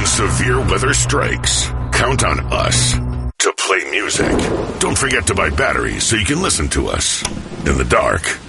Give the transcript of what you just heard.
severe weather strikes, count on us to play music. Don't forget to buy batteries so you can listen to us in the dark.